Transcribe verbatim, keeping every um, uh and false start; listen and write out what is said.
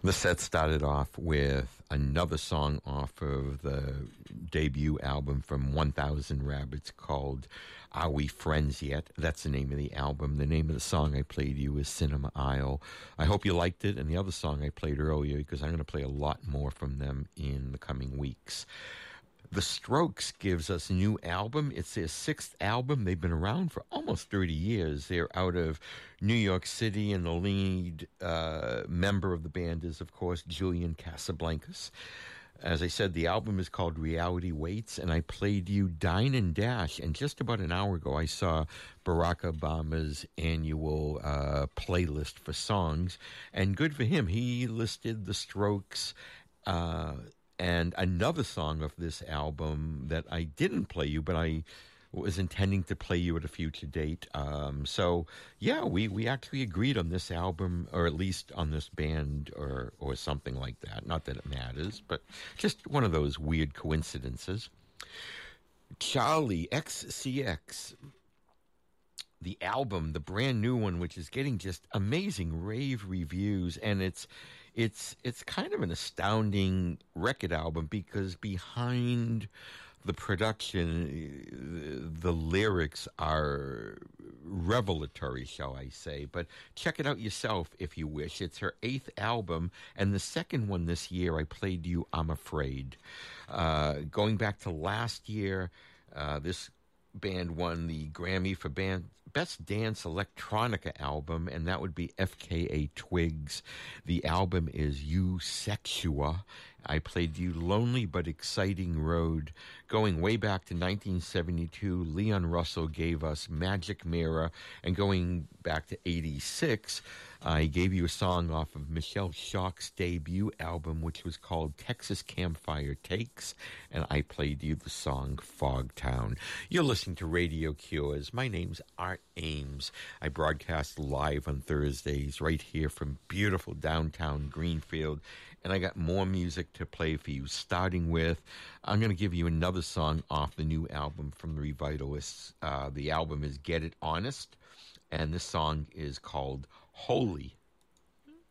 The set started off with another song off of the debut album from one thousand Rabbits called Are We Friends Yet? That's the name of the album. The name of the song I played you is Cinema Aisle. I hope you liked it, and the other song I played earlier, because I'm going to play a lot more from them in the coming weeks. The Strokes gives us a new album. It's their sixth album. They've been around for almost thirty years. They're out of New York City, and the lead uh, member of the band is, of course, Julian Casablancas. As I said, the album is called Reality Waits, and I played you Dine and Dash. And just about an hour ago, I saw Barack Obama's annual uh, playlist for songs, and good for him. He listed the Strokes uh and another song of this album that I didn't play you, but I was intending to play you at a future date. Um, so, yeah, we, we actually agreed on this album, or at least on this band, or, or something like that. Not that it matters, but just one of those weird coincidences. Charlie X C X. The album, the brand new one, which is getting just amazing rave reviews, and it's it's it's kind of an astounding record album, because behind the production, the, the lyrics are revelatory, shall I say. But check it out yourself if you wish. It's her eighth album, and the second one this year. I played you I'm Afraid. Uh, going back to last year, uh, this band won the Grammy for band Best Dance Electronica Album, and that would be F K A Twigs. The album is You Sexua. I played you Lonely But Exciting Road. Going way back to nineteen seventy-two, Leon Russell gave us Magic Mirror, and going back to eighty-six, I gave you a song off of Michelle Shock's debut album, which was called Texas Campfire Takes, and I played you the song Fogtown. You're listening to Radio Cures. My name's Art Ames. I broadcast live on Thursdays right here from beautiful downtown Greenfield, and I got more music to play for you, starting with, I'm going to give you another song off the new album from the Revitalists. Uh, the album is Get It Honest, and this song is called Holy.